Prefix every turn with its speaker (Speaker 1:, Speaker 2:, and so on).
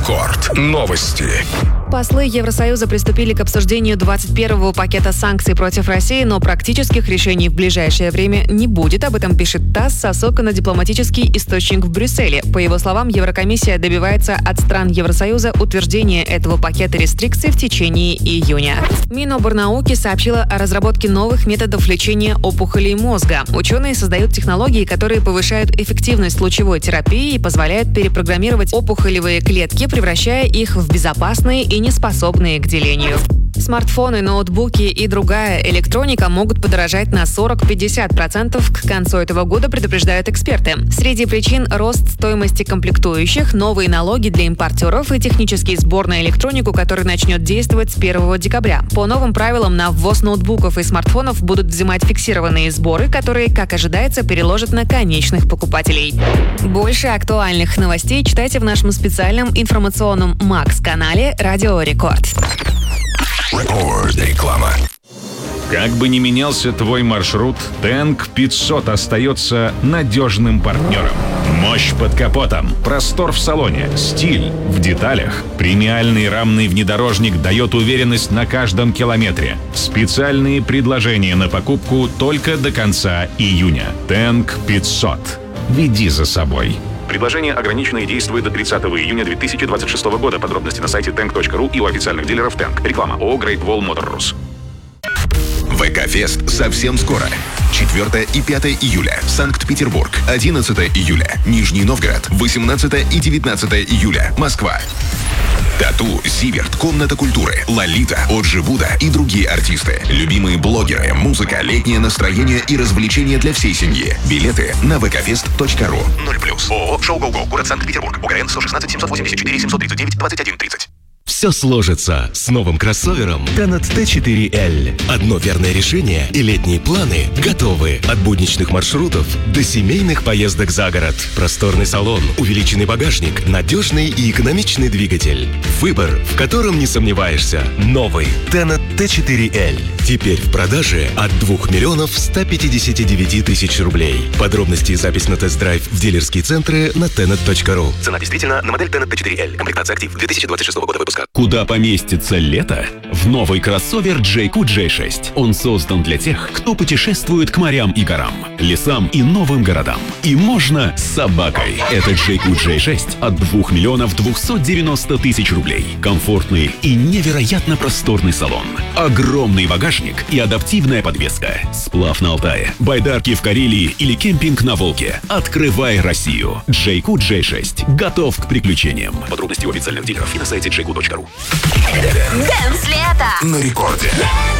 Speaker 1: Рекорд. Новости.
Speaker 2: Послы Евросоюза приступили к обсуждению 21-го пакета санкций против России, но практических решений в ближайшее время не будет. Об этом пишет ТАСС со ссылкой на дипломатический источник в Брюсселе. По его словам, Еврокомиссия добивается от стран Евросоюза утверждения этого пакета рестрикций в течение июня. Миноборнауки сообщила о разработке новых методов лечения опухолей мозга. Ученые создают технологии, которые повышают эффективность лучевой терапии и позволяют перепрограммировать опухолевые клетки, превращая их в безопасные и неспособные к делению. Смартфоны, ноутбуки и другая электроника могут подорожать на 40-50% к концу этого года, предупреждают эксперты. Среди причин – рост стоимости комплектующих, новые налоги для импортеров и технический сбор на электронику, который начнет действовать с 1 декабря. По новым правилам на ввоз ноутбуков и смартфонов будут взимать фиксированные сборы, которые, как ожидается, переложат на конечных покупателей. Больше актуальных новостей читайте в нашем специальном информационном Макс-канале «Радио Рекорд».
Speaker 1: Реклама.
Speaker 3: Как бы ни менялся твой маршрут, Тэнк 500 остается надежным партнером. Мощь под капотом, простор в салоне, стиль в деталях. Премиальный рамный внедорожник дает уверенность на каждом километре. Специальные предложения на покупку только до конца июня. Тэнк 500. Веди за собой. Предложение ограничено и действует до 30 июня 2026 года. Подробности на сайте tank.ru и у официальных дилеров Тэнк. Реклама ООО Great Wall Motor.
Speaker 1: ВК-фест совсем скоро. 4 и 5 июля. Санкт-Петербург. 11 июля. Нижний Новгород. 18 и 19 июля. Москва. Тату, Зиверт, Комната культуры, Лолита, Оджи Буда и другие артисты. Любимые блогеры, музыка, летнее настроение и развлечения для всей семьи. Билеты на vkfest.ru. 0+. ООО «Шоу Го-Го», город Санкт-Петербург. УГРН 116 784 739 2130.
Speaker 4: Все сложится с новым кроссовером Tenet T4L. Одно верное решение, и летние планы готовы. От будничных маршрутов до семейных поездок за город. Просторный салон, увеличенный багажник, надежный и экономичный двигатель. Выбор, в котором не сомневаешься. Новый Tenet T4L. Теперь в продаже от 2 159 000 рублей. Подробности и запись на тест-драйв в дилерские центры на tenet.ru.
Speaker 5: Цена действительно на модель Tenet T4L. Комплектация «Актив» 2026 года выпуска.
Speaker 6: Куда поместится лето? В новый кроссовер JQ J6. Он создан для тех, кто путешествует к морям и горам, лесам и новым городам. И можно с собакой. Это JQ J6 от 2 290 000 рублей. Комфортный и невероятно просторный салон. Огромный багажник и адаптивная подвеска. Сплав на Алтае, байдарки в Карелии или кемпинг на Волге. Открывай Россию. JQ J6 готов к приключениям.
Speaker 5: Подробности у официальных дилеров и на сайте jq.ru.
Speaker 7: Дэнс лето
Speaker 1: На рекорде.